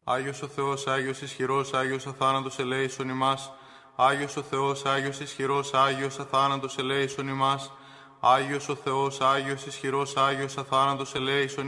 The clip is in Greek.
Άγιος ο Θεός, Άγιος ισχυρός, Άγιος αθάνατος ελέησον ημάς. Άγιος ο Θεός, Άγιος ισχυρός, Άγιος αθάνατος ελέησον ημάς. Άγιος ο Θεός, Άγιος ισχυρός, Άγιος αθάνατος ελέησον